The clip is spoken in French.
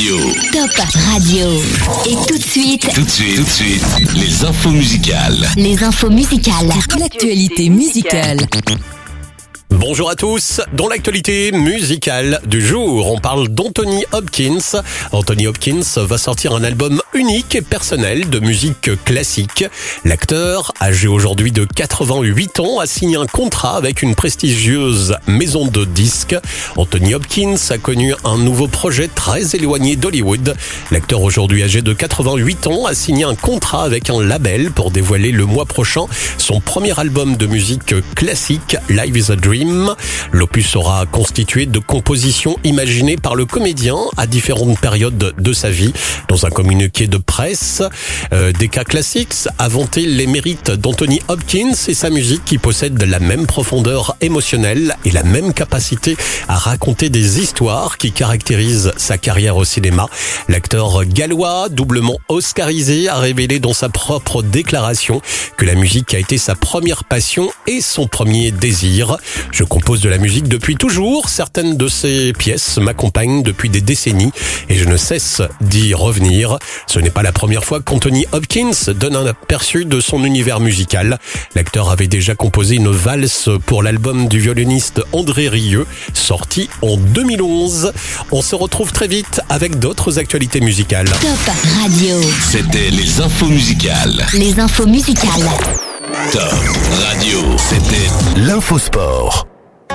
Radio. Top Radio. Et tout de suite, les infos musicales. les infos musicales. L'actualité musicale. Bonjour à tous, dans l'actualité musicale du jour, on parle d'Anthony Hopkins. Anthony Hopkins va sortir un album unique et personnel de musique classique. L'acteur, âgé aujourd'hui de 88 ans, a signé un contrat avec une prestigieuse maison de disques. Anthony Hopkins a connu un nouveau projet très éloigné d'Hollywood. L'acteur, aujourd'hui âgé de 88 ans, a signé un contrat avec un label pour dévoiler le mois prochain son premier album de musique classique, Life is a Dream. L'opus sera constitué de compositions imaginées par le comédien à différentes périodes de sa vie. Dans un communiqué de presse, Decca Classics a vanté les mérites d'Anthony Hopkins et sa musique qui possède la même profondeur émotionnelle et la même capacité à raconter des histoires qui caractérisent sa carrière au cinéma. L'acteur gallois, doublement oscarisé, a révélé dans sa propre déclaration que la musique a été sa première passion et son premier désir. Je compose de la musique depuis toujours, certaines de ces pièces m'accompagnent depuis des décennies et je ne cesse d'y revenir. Ce n'est pas la première fois qu'Anthony Hopkins donne un aperçu de son univers musical. L'acteur avait déjà composé une valse pour l'album du violoniste André Rieu, sorti en 2011. On se retrouve très vite avec d'autres actualités musicales. Top Radio. C'était les infos musicales. Les infos musicales. Top Radio. C'était l'Infosport.